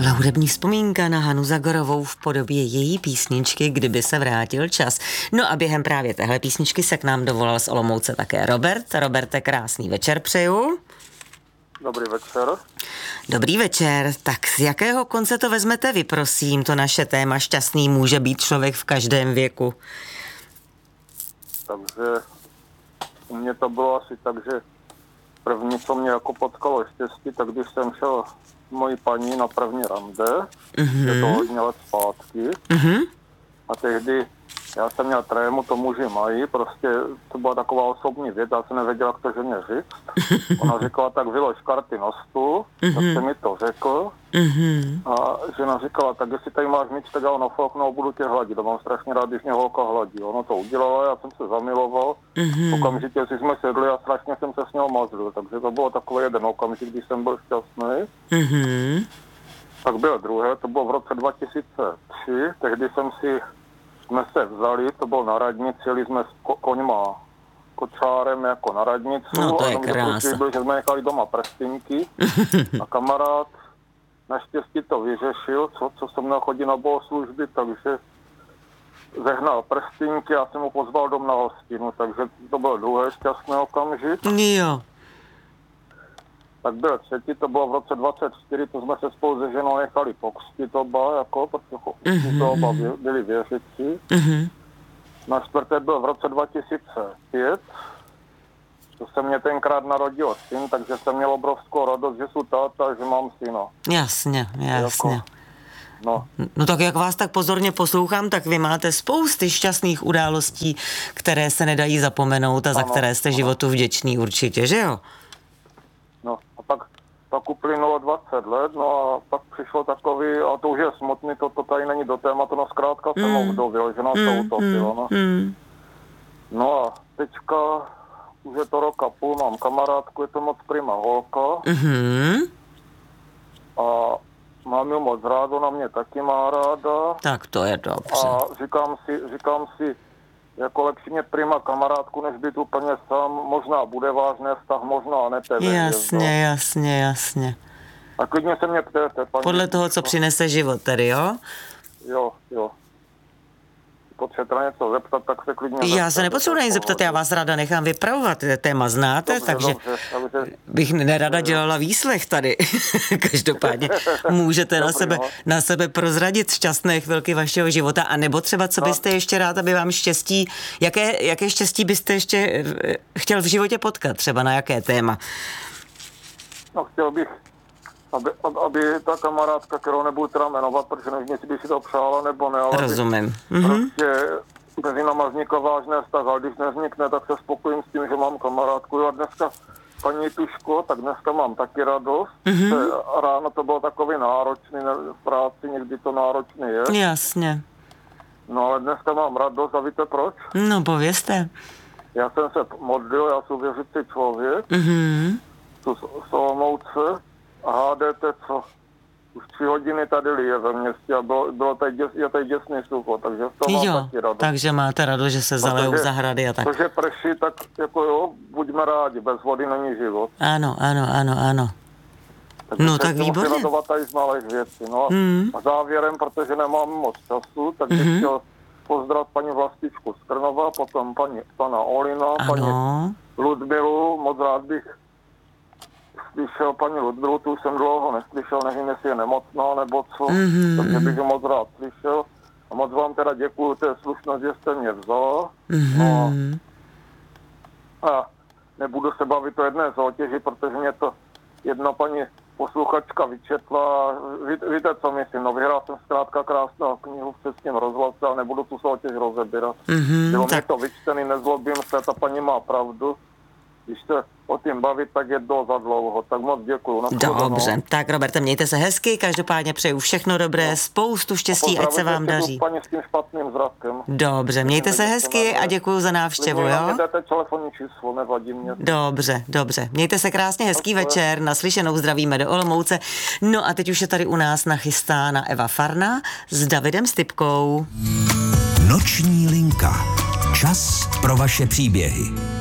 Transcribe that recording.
byla hudební vzpomínka na Hanu Zagorovou v podobě její písničky Kdyby se vrátil čas. No a během právě téhle písničky se k nám dovolal z Olomouce také Robert. Roberte, krásný večer přeju. Dobrý večer. Dobrý večer. Tak z jakého konce to vezmete vy, prosím, to naše téma šťastný může být člověk v každém věku? Takže u mě to bylo asi tak, že první, co mě jako potkalo štěstí, tak když jsem šel s mojí paní na první rande, je to hodně let zpátky, a tehdy já jsem měl trému, to muži mají, prostě to byla taková osobní věc, já jsem nevěděl, jak to ženě říct. Ona říkala, tak vylož karty na stůl, tak jsem mi to řekl. A žena říkala, tak jestli tady máš míč, tak já ho nafoknu a budu tě hladit. A mám strašně rád, když mě holka hladí. Ono to udělala, já jsem se zamiloval. Okamžitě si jsme sedli a strašně jsem se s něho mazlil. Takže to bylo takový jeden okamžik, když jsem byl šťastný. Tak byl druhé, to bylo v roce 2003. Tehdy jsme se vzali, to bylo na radnici, jeli jsme s koňma kočárem jako na radnici. No to je krása. Že jsme nechali doma prstinky a kamarád naštěstí to vyřešil, co jsem měl chodit na bohoslužby, takže zehnal prstinky, já jsem mu pozval dom na hostinu, takže to byl druhé šťastný okamžik. Jo. Tak byl třetí, to bylo v roce 24, to jsme se spolu se ženou nechali pokřtít oba, jako, protože to oba byli věřící. Na čtvrté byl v roce 2005, to se mě tenkrát narodil syn, takže jsem měl obrovskou radost, že jsou táta, že mám syna. Jasně. Jako, no tak jak vás tak pozorně poslouchám, tak vy máte spousty šťastných událostí, které se nedají zapomenout a za které jste životu vděční určitě, že jo? No a pak uplynulo 20 let, no a pak přišlo takový, a to už je smutný, to tady není do tématu, no zkrátka jsem ovdovil, že nás to utopilo, no. No a teďka už je to rok a půl, mám kamarádku, je to moc prima holka. A mám ji moc rád, ona mě taky má ráda. Tak to je dobře. A říkám si, jako lepší mě prima kamarádku, než být úplně sám, možná bude vážný vztah, možná ne tebe. Jasně. A klidně se mě ptejte, paní. Podle toho, co přinese život tedy, jo? Jo. Potřebujete něco zeptat, tak se klidně Já se nepotřebuji na ně zeptat, já vás ráda nechám vypravovat. Téma znáte, takže bych nerada dělala výslech tady. Každopádně můžete na sebe prozradit šťastné chvilky vašeho života, anebo třeba, co byste ještě rád, aby vám štěstí, jaké štěstí byste ještě chtěl v životě potkat, třeba na jaké téma? No, chtěl bych, aby ta kamarádka, kterou nebudu teda jmenovat, protože nevím, jestli by si to přála nebo ne, ale rozumím. Prostě mezi náma vznikl vážný vztah, ale když nevznikne, tak se spokojím s tím, že mám kamarádku. A dneska, paní Tuško, tak dneska mám taky radost. Ráno to bylo takový náročný, v práci někdy to náročný je. Jasně. No ale dneska mám radost a víte proč? No povězte. Já jsem se modlil, já jsem věřící člověk, tu z Olomouce, a hádejte, co už 3 hodiny tady lije ve městě a je tady děsný sucho, takže to mám taky radost. Takže máte radost, že se zalejou zahrady a tak. Protože prší, tak jako jo, buďme rádi, bez vody není život. Ano. Takže no tak výborně. Musím radovat tady z malých věcí. No a závěrem, protože nemám moc času, tak bych chtěl pozdravit paní Vlastičku z Krnova, potom pana Olina, paní Ludmilu, moc rád bych slyšel paní Ludmilu, tu jsem dlouho neslyšel, nevím, jestli je nemocná nebo co, takže bych ji moc rád slyšel. A moc vám teda děkuju té slušnost, že jste mě vzala. No a nebudu se bavit o jedné soutěži, protože mě to jedna paní posluchačka vyčetla. Víte, co myslím? No vyhrál jsem zkrátka krásnou knihu v Českém rozhlase, ale nebudu tu soutěž rozebírat. Bylo mě to vyčtený, nezlobím se, ta paní má pravdu. Když se o tím bavit, tak je za dlouho. Tak moc děkuju. Dobře, tak Roberte, mějte se hezky, každopádně přeju všechno dobré, spoustu štěstí, ať se vám daří. Paní s tím špatným zrakem. Dobře, mějte se hezky a děkuju za návštěvu, jo? Dejte telefonní číslo, nevadí mě. Dobře. Mějte se krásně, hezký večer, naslyšenou, zdravíme do Olomouce. No a teď už je tady u nás nachystána Eva Farna s Davidem Stypkou. Noční linka. Čas pro vaše příběhy.